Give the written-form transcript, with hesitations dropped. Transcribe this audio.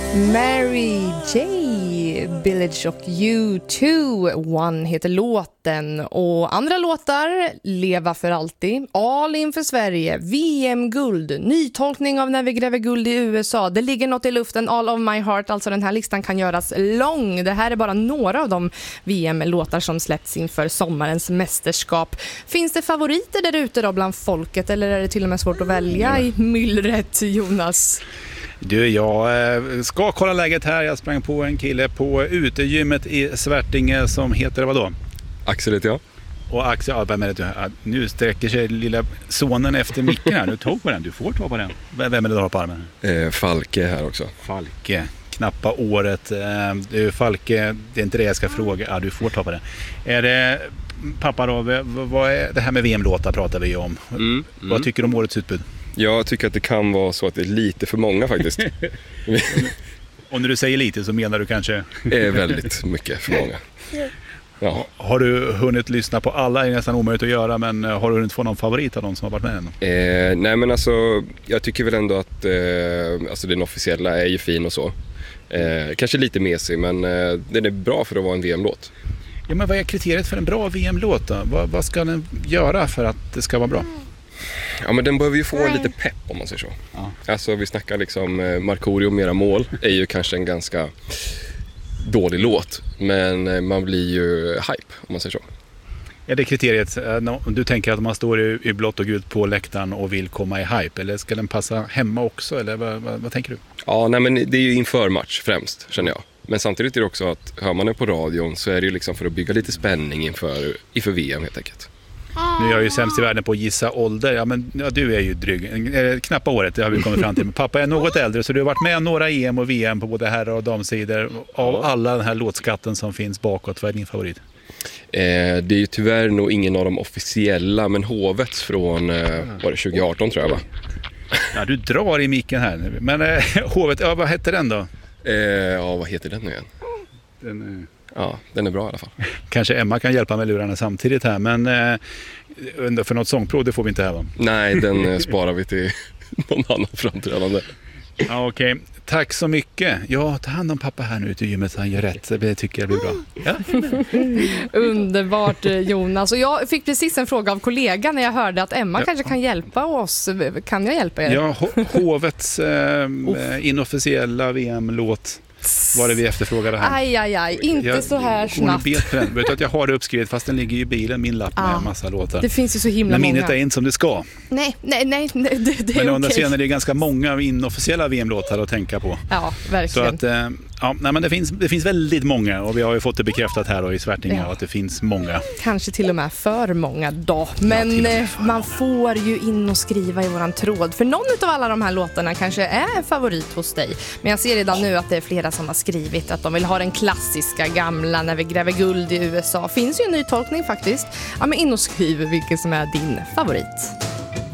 Mary J, Village och U2, One heter låten. Och andra låtar, Leva för alltid, All in för Sverige, VM-guld, nytolkning av När vi gräver guld i USA, Det ligger något i luften, All of my heart. Alltså den här listan kan göras lång. Det här är bara några av de VM-låtar som släppts inför sommarens mästerskap. Finns det favoriter där ute då bland folket, eller är det till och med svårt att välja i myllret, Jonas? Du, jag ska kolla läget här. Jag sprang på en kille på utegymmet i Svärtinge som heter vad då? Axel heter jag. Och Axel, nu sträcker sig lilla sonen efter micken här. Du tog på den, du får ta på den. Vem är det du har på armen? Falke här också. Falke, knappa året. Du, Falke, det är inte det jag ska fråga. Ja, du får ta på den. Är det, pappa då, vad är det här med VM-låtar pratar vi om? Vad tycker du om årets utbud? Jag tycker att det kan vara så att det är lite för många faktiskt. Och när du säger lite så menar du kanske? Det är väldigt mycket för många. Ja. Har du hunnit lyssna på alla? Det är nästan omöjligt att göra, men har du hunnit få någon favorit av de som har varit med än? Nej, men alltså jag tycker väl ändå att alltså den officiella är ju fin och så. Kanske lite mesig, men den är bra för att vara en VM-låt. Ja, men vad är kriteriet för en bra VM-låt då? Vad ska den göra för att det ska vara bra? Ja, men den behöver ju få lite pepp om man säger så. Ja. Alltså vi snackar liksom Markoolio Mera mål är ju kanske en ganska dålig låt, men man blir ju hype om man säger så. Ja, det är kriteriet. Du tänker att man står i blått och gult på läktaren och vill komma i hype, eller ska den passa hemma också, eller vad tänker du? Ja, nej, men det är ju inför match främst, känner jag. Men samtidigt är det också att hör man det på radion så är det ju liksom för att bygga lite spänning inför VM helt enkelt. Nu är jag ju sämst i världen på att gissa ålder. Ja, men du är ju dryg. Knappa året, det har vi kommit fram till. Men pappa är något äldre, så du har varit med några EM och VM på både herrar och damsidor. Av alla den här låtskatten som finns bakåt, vad är din favorit? Det är ju tyvärr nog ingen av de officiella, men Hovets från var det 2018 tror jag, va? Ja, du drar i micken här. Men Hovet, vad hette den då? Ja, vad heter den nu igen? Ja, den är bra i alla fall. Kanske Emma kan hjälpa med lurarna samtidigt här, men för något sångprov, det får vi inte här va? Nej, den sparar vi till någon annan framträdande. Ja, okej. Tack så mycket. Ja, ta hand om pappa här nu ute i gymmet så han gör rätt. Det tycker jag blir bra. Ja. Underbart, Jonas. Och jag fick precis en fråga av kollegan när jag hörde att Emma kanske kan hjälpa oss. Kan jag hjälpa er? Ja, Hovets inofficiella VM-låt var det vi efterfrågade här. Aj, inte så här snabbt. Vet du att jag har det uppskrivet fast den ligger i bilen, min lapp med en massa låtar. Det finns ju så himla många. Men minnet är inte som det ska. Nej, det är men under okej. senare är det ganska många inofficiella VM-låtar att tänka på. Ja, verkligen. Så att, men det finns väldigt många och vi har ju fått det bekräftat här då i Svärtinge att det finns många. Kanske till och med för många då. Men man får ju in och skriva i våran tråd. För någon av alla de här låtarna kanske är en favorit hos dig. Men jag ser redan nu att det är flera som har skrivit att de vill ha den klassiska gamla När vi gräver guld i USA. Finns ju en ny tolkning faktiskt. Ja, men in och skriv vilken som är din favorit.